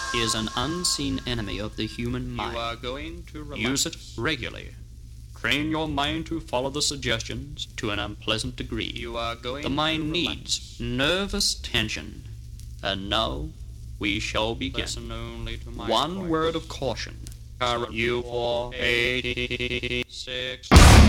is an unseen enemy of the human mind. You are going to relax. Use it regularly. Train your mind to follow the suggestions to an unpleasant degree. You are going The mind to relax. needs nervous tension. And now we shall begin. Listen only to my One voice. word of caution. You for 86.